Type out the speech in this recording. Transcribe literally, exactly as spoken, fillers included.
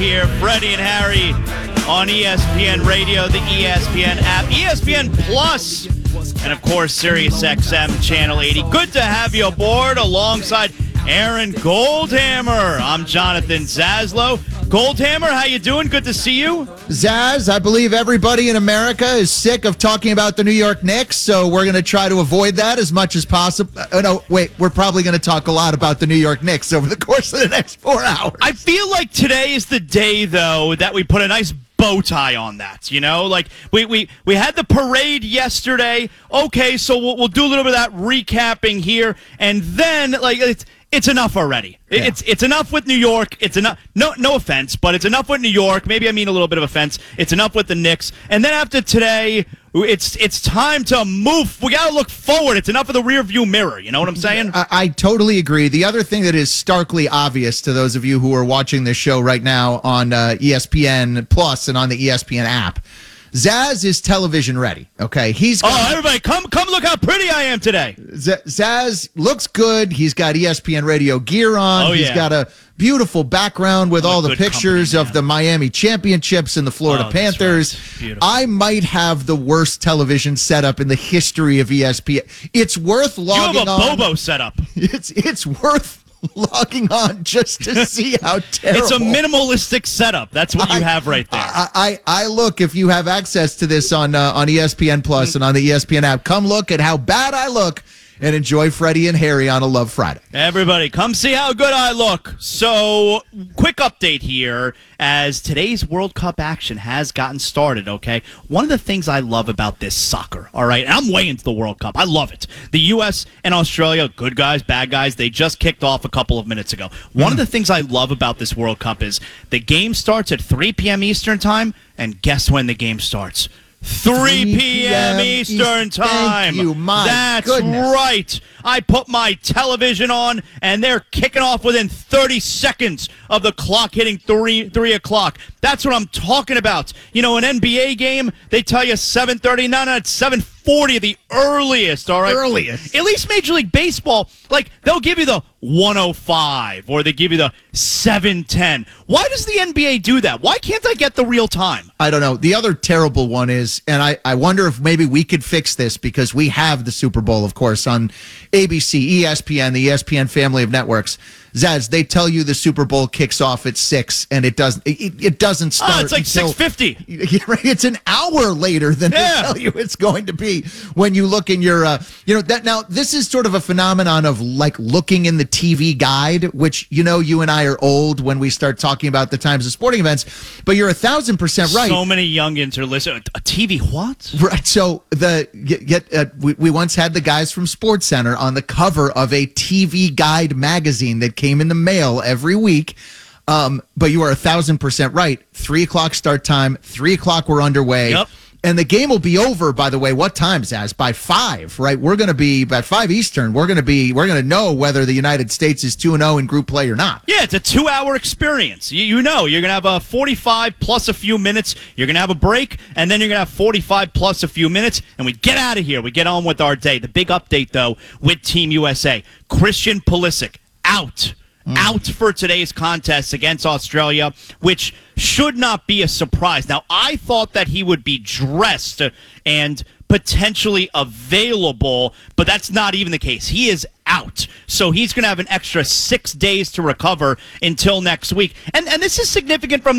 Here, Freddie and Harry on E S P N Radio, the E S P N app, E S P N Plus, and of course, Sirius X M Channel eighty. Good to have you aboard alongside Aaron Goldhammer. I'm Jonathan Zaslow. Goldhammer, how you doing? Good to see you. Zaz, I believe everybody in America is sick of talking about the New York Knicks, so we're going to try to avoid that as much as possible. Oh, no, wait, we're probably going to talk a lot about the New York Knicks over the course of the next four hours. I feel like today is the day, though, that we put a nice bow tie on that, you know? Like, we we, we had the parade yesterday. Okay, so we'll, we'll do a little bit of that recapping here, and then, like, it's... It's enough already. Yeah. It's it's enough with New York. It's enough. No no offense, but it's enough with New York. Maybe I mean a little bit of offense. It's enough with the Knicks. And then after today, it's it's time to move. We got to look forward. It's enough of the rear view mirror. You know what I'm saying? I, I totally agree. The other thing that is starkly obvious to those of you who are watching this show right now on uh, E S P N Plus and on the E S P N app, Zaz is television ready. Okay, he's got, oh everybody come come look how pretty I am today. Z- Zaz looks good. He's got E S P N radio gear on. Oh, He's yeah. got a beautiful background with I'm all the pictures company, of the Miami Championships and the Florida oh, Panthers. Right. I might have the worst television setup in the history of E S P N. It's worth logging You have a on. Bobo setup. It's it's worth logging on just to see how terrible. It's a minimalistic setup. That's what you I, have right there. I, I, I look, if you have access to this on uh, on E S P N Plus and on the E S P N app, come look at how bad I look and enjoy Freddie and Harry on a Love Friday. Everybody, come see how good I look. So, quick update here as today's World Cup action has gotten started, okay? One of the things I love about this soccer, all right, and I'm way into the World Cup. I love it. The U S and Australia, good guys, bad guys, they just kicked off a couple of minutes ago. One mm. of the things I love about this World Cup is the game starts at three p.m. Eastern time, and guess when the game starts? three p.m. Eastern time. Thank you, my That's goodness. right. I put my television on, and they're kicking off within thirty seconds of the clock hitting three three o'clock. That's what I'm talking about. You know, an N B A game, they tell you seven thirty. No, no, it's seven forty, the earliest, all right? Earliest. At least Major League Baseball, like, they'll give you the one oh five, or they give you the seven ten. Why does the N B A do that? Why can't I get the real time? I don't know. The other terrible one is, and I, I wonder if maybe we could fix this because we have the Super Bowl, of course, on A B C, E S P N, the E S P N family of networks. Zaz, they tell you the Super Bowl kicks off at six, and it doesn't. It, it doesn't start. Oh, it's like until, six fifty. It's an hour later than Yeah. they tell you it's going to be when you look in your. Uh, you know that now. This is sort of a phenomenon of like looking in the T V guide, which you know you and I are old when we start talking about the times of sporting events. But you're a thousand percent right. So many youngins are listening. A T V what? Right. So the get, get uh, we, we once had the guys from Sports Center on the cover of a T V guide magazine that came in the mail every week. Um, but you are a thousand percent right. Three o'clock start time. Three o'clock we're underway. Yep. And the game will be over, by the way, what time, Zaz? By five, right? We're going to be, by five Eastern, we're going to be, we're going to know whether the United States is two and oh in group play or not. Yeah, it's a two-hour experience. You, you know, you're going to have a forty-five plus a few minutes. You're going to have a break, and then you're going to have forty-five plus a few minutes, and we get out of here. We get on with our day. The big update, though, with Team U S A. Christian Pulisic out. Mm. Out for today's contest against Australia, which should not be a surprise. Now, I thought that he would be dressed and potentially available, but that's not even the case. He is out. So he's going to have an extra six days to recover until next week. And and this is significant from